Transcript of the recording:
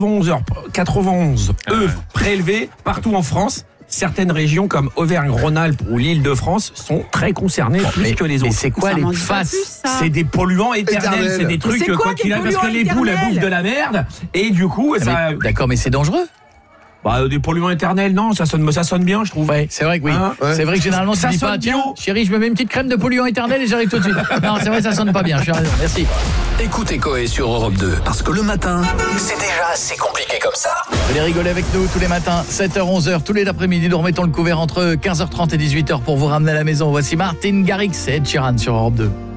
91 œufs prélevés partout en France. Certaines régions comme Auvergne-Rhône-Alpes ou l'Île-de-France sont très concernées plus que les autres. Mais c'est quoi les faces? C'est des polluants éternels, c'est des trucs quoi qu'il arrive, parce que les poules elles bouffent de la merde et du coup ça. D'accord, mais c'est dangereux. Bah des polluants éternels, non, ça sonne bien, je trouve. Ouais, c'est vrai que oui. C'est vrai que généralement tu dis pas tiens, chérie, je me mets une petite crème de polluant éternel et j'arrive tout de suite. Non, c'est vrai, ça sonne pas bien. Je suis raison. Merci. Écoutez Coé sur Europe 2 parce que le matin, c'est déjà assez compliqué comme ça. Venez rigoler avec nous tous les matins, 7h 11h tous les après-midi. Nous remettons le couvert entre 15h30 et 18h pour vous ramener à la maison. Voici Martin Garrix et Ed Sheeran sur Europe 2.